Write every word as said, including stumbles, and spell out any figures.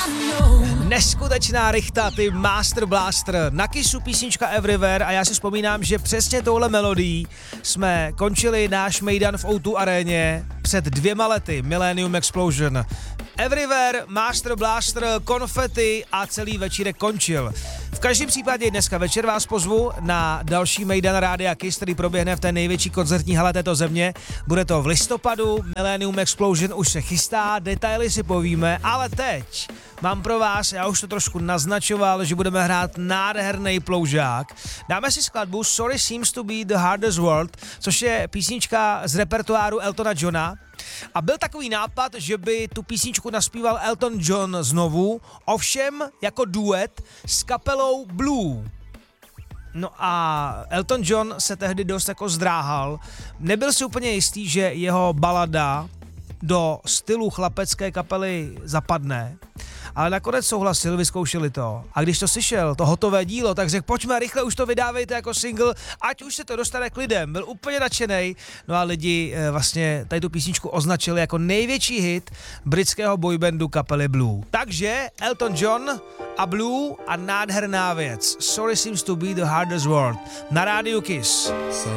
Neskutečná rychta, ty Master Blaster, na Kissu písnička Everywhere a já si vzpomínám, že přesně touhle melodií jsme končili náš mejdan v ó dva aréně před dvěma lety, Millennium Explosion. Everywhere, Master Blaster, konfety a celý večírek končil. V každém případě dneska večer vás pozvu na další mejdan Rádia Kiss, který proběhne v té největší koncertní hale této země. Bude to v listopadu, Millennium Explosion už se chystá, detaily si povíme, ale teď mám pro vás, já už to trošku naznačoval, že budeme hrát nádherný ploužák. Dáme si skladbu Sorry Seems to be the Hardest Word, což je písnička z repertoáru Eltona Johna. A byl takový nápad, že by tu písničku naspíval Elton John znovu, ovšem jako duet s kapelou Blue. No a Elton John se tehdy dost jako zdráhal. Nebyl si úplně jistý, že jeho balada do stylu chlapecké kapely zapadne, ale nakonec souhlasil, vyzkoušeli to. A když to slyšel, to hotové dílo, tak řekl, pojďme, rychle už to vydávejte jako single, ať už se to dostane k lidem. Byl úplně nadšenej. No a lidi e, vlastně tady tu písničku označili jako největší hit britského boybandu kapely Blue. Takže Elton John a Blue a nádherná věc. Sorry Seems to be the Hardest Word. Na rádiu Kiss. Sorry